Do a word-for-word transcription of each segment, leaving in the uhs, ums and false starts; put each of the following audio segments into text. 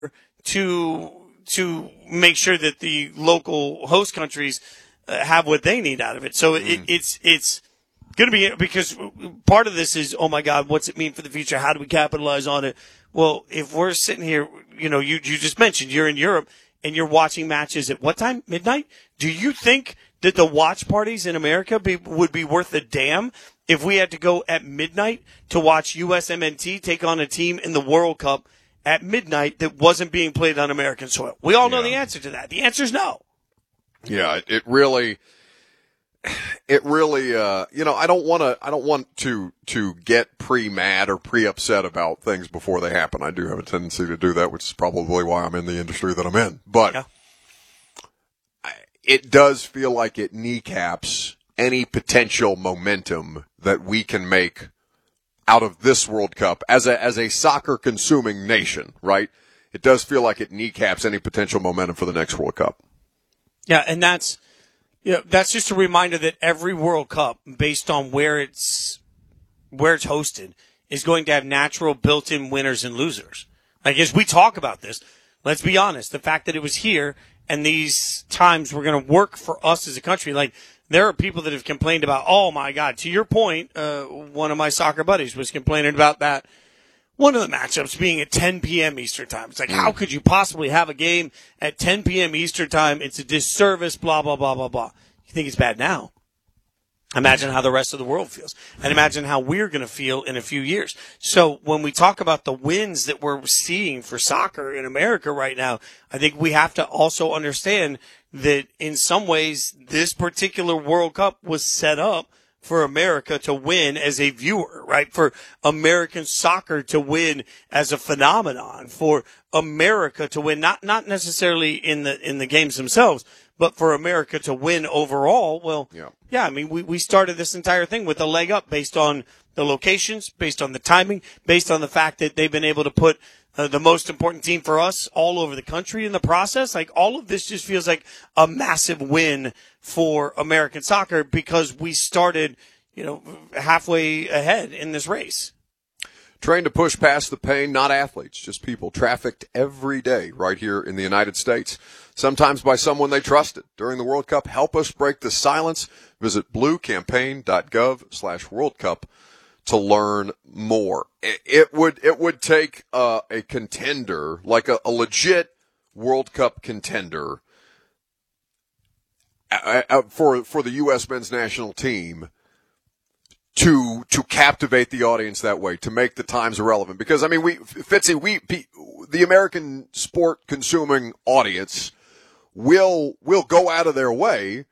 to to make sure that the local host countries uh, have what they need out of it. So mm. it, it's it's going to be, because part of this is, oh my God, what's it mean for the future? How do we capitalize on it? Well, if we're sitting here, you know, you you just mentioned you're in Europe and you're watching matches at what time? Midnight? Do you think that the watch parties in America be, would be worth a damn if we had to go at midnight to watch U S M N T take on a team in the World Cup at midnight that wasn't being played on American soil? We all know yeah. the answer to that. The answer is no. Yeah, it, it really, it really, uh, you know, I don't want to, I don't want to, to get pre-mad or pre-upset about things before they happen. I do have a tendency to do that, which is probably why I'm in the industry that I'm in. But yeah. I, it does feel like it kneecaps any potential momentum that we can make out of this World Cup as a, as a soccer consuming nation, right? It does feel like it kneecaps any potential momentum for the next World Cup. Yeah, and that's, you know, that's just a reminder that every World Cup, based on where it's where it's hosted, is going to have natural built-in winners and losers. Like, as we talk about this, let's be honest, the fact that it was here and these times were going to work for us as a country, like, there are people that have complained about, oh my God, to your point, uh, one of my soccer buddies was complaining about that. One of the matchups being at ten p.m. Eastern time. It's like, mm. how could you possibly have a game at ten p.m. Eastern time? It's a disservice, blah, blah, blah, blah, blah. You think it's bad now? Imagine how the rest of the world feels. And imagine how we're going to feel in a few years. So when we talk about the wins that we're seeing for soccer in America right now, I think we have to also understand that in some ways this particular World Cup was set up for America to win as a viewer, right? For American soccer to win as a phenomenon, for America to win, not, not necessarily in the, in the games themselves, but for America to win overall. Well, yeah, yeah I mean, we, we started this entire thing with a leg up based on the locations, based on the timing, based on the fact that they've been able to put Uh, the most important team for us all over the country in the process. Like, all of this just feels like a massive win for American soccer because we started, you know, halfway ahead in this race. Trained to push past the pain, not athletes, just people trafficked every day right here in the United States, sometimes by someone they trusted. During the World Cup, help us break the silence. Visit bluecampaign.gov slash World Cup to learn more. It would, it would take uh, a contender, like a, a legit World Cup contender uh, uh, for, for the U S men's national team to, to captivate the audience that way, to make the times irrelevant. Because, I mean, we, Fitzy, we, the American sport consuming audience will, will go out of their way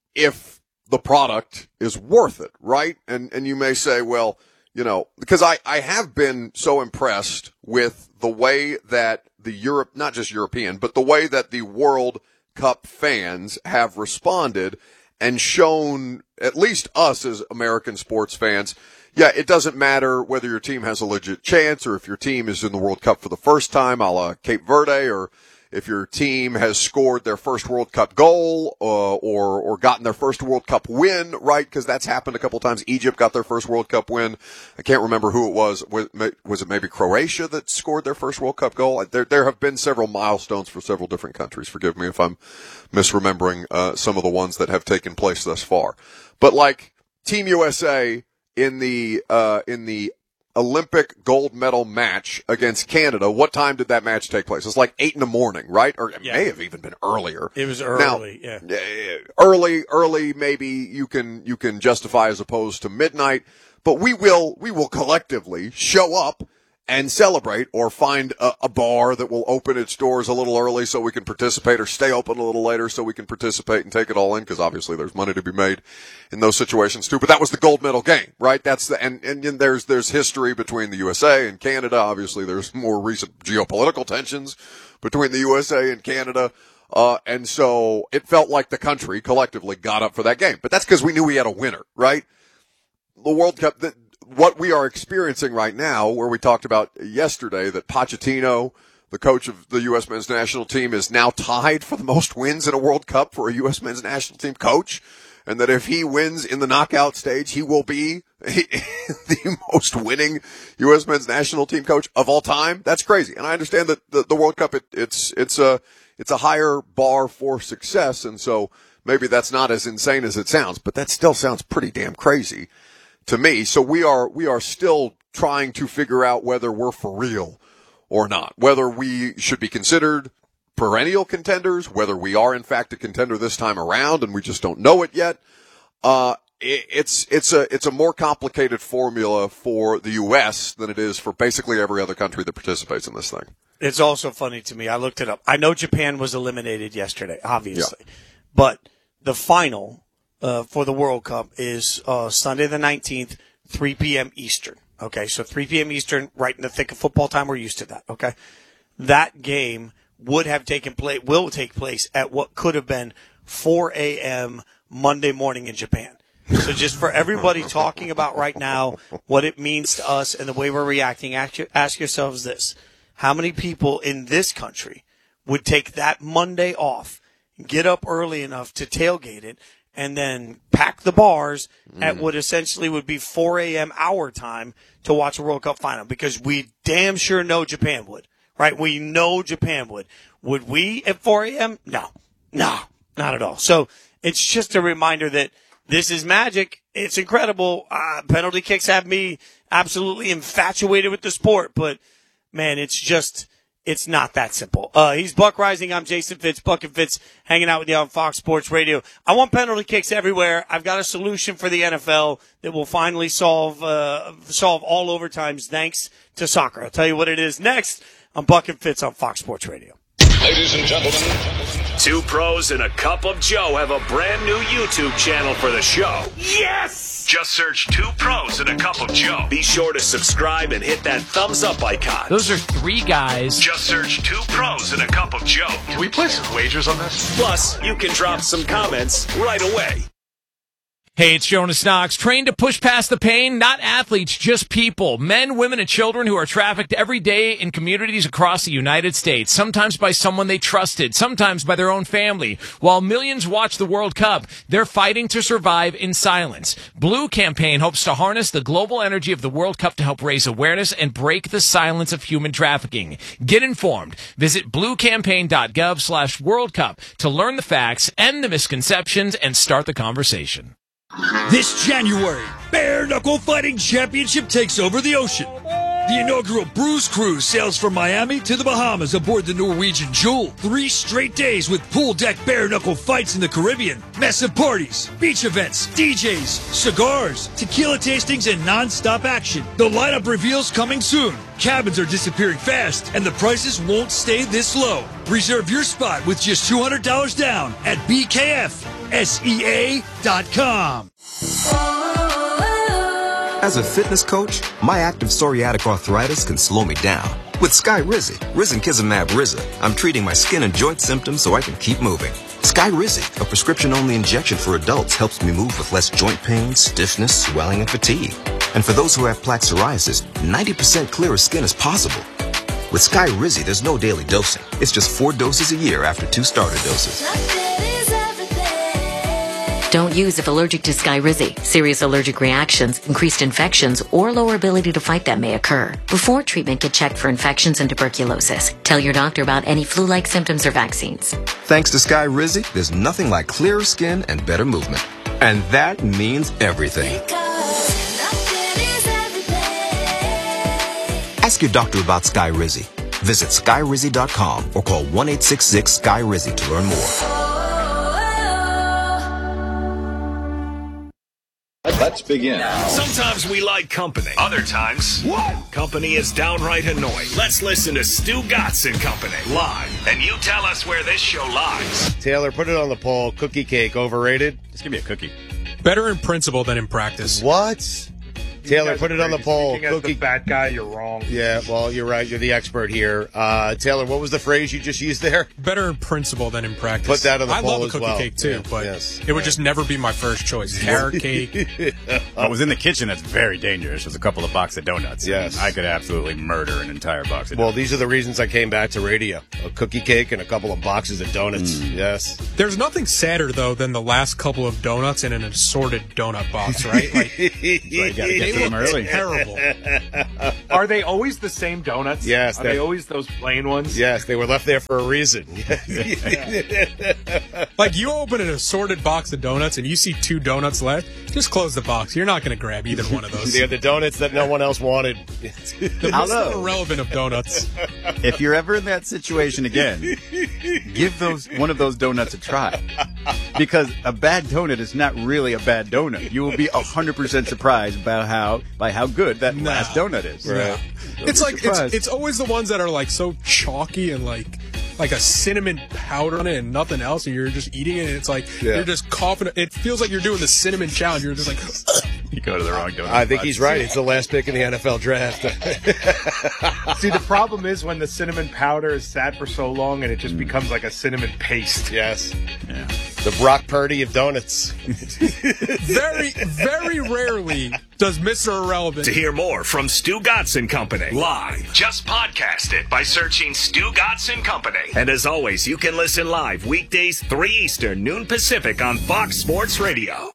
if the product is worth it, right? And, and you may say, well, you know, because I, I have been so impressed with the way that the Europe, not just European, but the way that the World Cup fans have responded and shown, at least us as American sports fans, yeah, it doesn't matter whether your team has a legit chance or if your team is in the World Cup for the first time, a la Cape Verde, or if your team has scored their first World Cup goal, uh, or, or gotten their first World Cup win, right? Because that's happened a couple times. Egypt got their first World Cup win. I can't remember who it was. Was it maybe Croatia that scored their first World Cup goal? There, there have been several milestones for several different countries. Forgive me if I'm misremembering, uh, some of the ones that have taken place thus far. But like Team U S A in the, uh, in the, Olympic gold medal match against Canada. What time did that match take place? It's like eight in the morning, right? Or it yeah. may have even been earlier. It was early, now, yeah. Early, early, maybe you can, you can justify as opposed to midnight, but we will, we will collectively show up and celebrate, or find a, a bar that will open its doors a little early so we can participate, or stay open a little later so we can participate and take it all in, because obviously there's money to be made in those situations too. But that was the gold medal game, right? That's the, and, and, and there's, there's history between the U S A and Canada. Obviously there's more recent geopolitical tensions between the U S A and Canada. Uh, and so it felt like the country collectively got up for that game. But that's because we knew we had a winner, right? The World Cup, the, what we are experiencing right now, where we talked about yesterday that Pochettino, the coach of the U S men's national team, is now tied for the most wins in a World Cup for a U S men's national team coach, and that if he wins in the knockout stage, he will be the most winning U S men's national team coach of all time. That's crazy. And I understand that the, the World Cup, it, it's, it's a, it's a higher bar for success. And so maybe that's not as insane as it sounds, but that still sounds pretty damn crazy to me. So we are, we are still trying to figure out whether we're for real or not, whether we should be considered perennial contenders, whether we are in fact a contender this time around and we just don't know it yet. Uh, It's it's a it's a more complicated formula for the U S than it is for basically every other country that participates in this thing. It's also funny to me. I looked it up. I know Japan was eliminated yesterday, obviously, yeah. But the final uh, for the World Cup is uh, Sunday the nineteenth, three p.m. Eastern. Okay, so three p.m. Eastern, right in the thick of football time. We're used to that. Okay, that game would have taken place, will take place at what could have been four a.m. Monday morning in Japan. So just for everybody talking about right now what it means to us and the way we're reacting, ask yourselves this. How many people in this country would take that Monday off, get up early enough to tailgate it, and then pack the bars mm. at what essentially would be four a.m. our time to watch a World Cup final? Because we damn sure know Japan would, right? We know Japan would. Would we at four a.m.? No. No, not at all. So it's just a reminder that this is magic. It's incredible. Uh, penalty kicks have me absolutely infatuated with the sport, but man, it's just, it's not that simple. Uh, he's Buck Rising. I'm Jason Fitz, Buck and Fitz, hanging out with you on Fox Sports Radio. I want penalty kicks everywhere. I've got a solution for the N F L that will finally solve, uh, solve all overtimes thanks to soccer. I'll tell you what it is next on Buck and Fitz on Fox Sports Radio. Ladies and gentlemen, Two Pros and a Cup of Joe have a brand new YouTube channel for the show. Yes! Just search Two Pros and a Cup of Joe. Be sure to subscribe and hit that thumbs up icon. Those are three guys. Just search Two Pros and a Cup of Joe. Can we play some wagers on this? Plus, you can drop some comments right away. Hey, it's Jonas Knox, trained to push past the pain, not athletes, just people, men, women, and children who are trafficked every day in communities across the United States, sometimes by someone they trusted, sometimes by their own family. While millions watch the World Cup, they're fighting to survive in silence. Blue Campaign hopes to harness the global energy of the World Cup to help raise awareness and break the silence of human trafficking. Get informed. Visit bluecampaign.gov slash World Cup to learn the facts, end the misconceptions, and start the conversation. This January, Bare Knuckle Fighting Championship takes over the ocean. The inaugural Bruise Cruise sails from Miami to the Bahamas aboard the Norwegian Jewel. Three straight days with pool deck bare knuckle fights in the Caribbean, massive parties, beach events, D Js, cigars, tequila tastings, and non-stop action. The lineup reveals coming soon. Cabins are disappearing fast, and the prices won't stay this low. Reserve your spot with just two hundred dollars down at b k f s e a dot com. As a fitness coach, my active psoriatic arthritis can slow me down. With Skyrizi, Risankizumab Riza, I'm treating my skin and joint symptoms so I can keep moving. Skyrizi, a prescription-only injection for adults, helps me move with less joint pain, stiffness, swelling, and fatigue. And for those who have plaque psoriasis, ninety percent clearer skin is possible. With Skyrizi, there's no daily dosing. It's just four doses a year after two starter doses. Don't use if allergic to Skyrizi. Serious allergic reactions, increased infections, or lower ability to fight them may occur. Before treatment, get checked for infections and tuberculosis. Tell your doctor about any flu-like symptoms or vaccines. Thanks to Skyrizi, there's nothing like clearer skin and better movement. And that means everything. Ask your doctor about Skyrizi. Visit Skyrizi dot com or call one eight six six Skyrizi to learn more. Let's begin. Sometimes we like company. Other times, what? Company is downright annoying. Let's listen to Stu Gatz and Company live, and you tell us where this show lies. Taylor, put it on the poll. Cookie cake, overrated? Just give me a cookie. Better in principle than in practice. What? Taylor, put it on the poll. As Cookie. the fat guy, you're wrong. Yeah, well, you're right. You're the expert here. Uh, Taylor, what was the phrase you just used there? Better in principle than in practice. Put that on the I poll love a as cookie well. cake, too, Yeah, but yes. it would just never be my first choice. Carrot cake. I was in the kitchen. That's very dangerous. There's a couple of box of donuts. Yes. I could absolutely murder an entire box of Well, donuts. these are the reasons I came back to radio. A cookie cake and a couple of boxes of donuts. Mm. Yes. There's nothing sadder, though, than the last couple of donuts in an assorted donut box, right? Like, So you gotta they get to look them early. terrible. Are they always the same donuts? Yes, Are they're- they always those plain ones? Yes, they were left there for a reason. Like, you open an assorted box of donuts and you see two donuts left, just close the box. You're not going to grab either one of those. They're the donuts that no one else wanted. The most Hello. irrelevant of donuts. If you're ever in that situation again, give those one of those donuts a try. Because a bad donut is not really a bad donut. You will be one hundred percent surprised about how by how good that No. last donut is. Yeah. It's like it's, surprised. it's always the ones that are like so chalky and like like a cinnamon powder on it and nothing else, and you're just eating it and it's like Yeah. you're just coughing. It feels like you're doing the cinnamon challenge. You're just like You go to the wrong donut. I think spot. he's right. It's the last pick in the N F L draft. See, the problem is when the cinnamon powder is sat for so long and it just becomes like a cinnamon paste. Yes. Yeah. The Brock Purdy of donuts. very very rarely does Mister Irrelevant. To hear more from Stu Gotson Company live, just podcast it by searching Stu Gotson Company. And as always, you can listen live weekdays three Eastern, noon Pacific on Fox Sports Radio.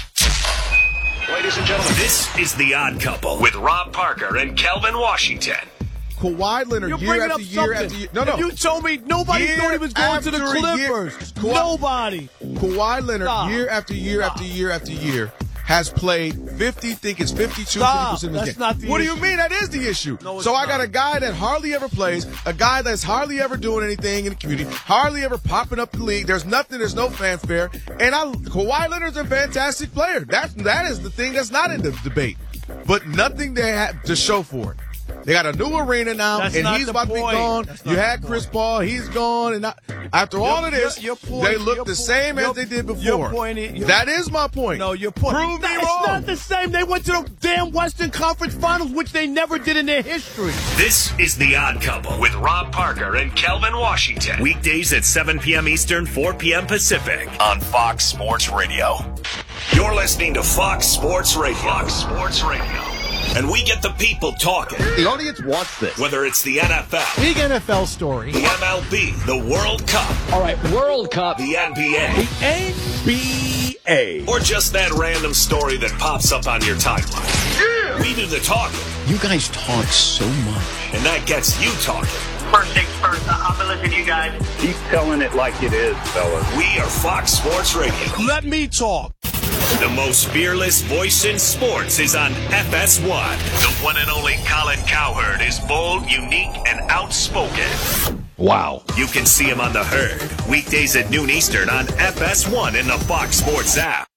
Ladies and gentlemen, This is The Odd Couple with Rob Parker and Kelvin Washington. Kawhi Leonard You're year bringing after up year something. after year. No, no. If you told me nobody Year thought he was going to the after year- Clippers. Kawhi- Nobody. Kawhi Leonard Stop. year after year after year after year has played fifty, think it's fifty-two, Stop. fifty percent of the That's game. not the what issue. do you mean? That is the issue. No, it's so I got not. a guy that hardly ever plays, a guy that's hardly ever doing anything in the community, hardly ever popping up the league. There's nothing, there's no fanfare. And I, Kawhi Leonard's a fantastic player. That's, that is the thing that's not in the debate. But nothing they have to show for it. They got a new arena now, That's and not he's the about to be point. gone. That's not You the had point. Chris Paul, he's gone, and I, after all of this, your- your point- they look your the po- same your- as they did before. your point is- your- that is my point. No, your point. Prove me it's wrong. not the same. They went to the damn Western Conference Finals, which they never did in their history. This is The Odd Couple with Rob Parker and Kelvin Washington. Weekdays at seven p.m. Eastern, four p.m. Pacific on Fox Sports Radio. You're listening to Fox Sports Radio. Fox Sports Radio. And we get the people talking. The audience wants this. Whether it's the N F L, Big N F L story. the M L B, the World Cup, All right, World Cup. the N B A, N B A. or just that random story that pops up on your timeline. Yeah! We do the talking, You guys talk so much. and that gets you talking. First things first, I've been listening to you guys. keep telling it like it is, fellas. We are Fox Sports Radio. Let me talk. The most fearless voice in sports is on F S one. The one and only Colin Cowherd is bold, unique, and outspoken. Wow. You can see him on The Herd, weekdays at noon Eastern on F S one in the Fox Sports app.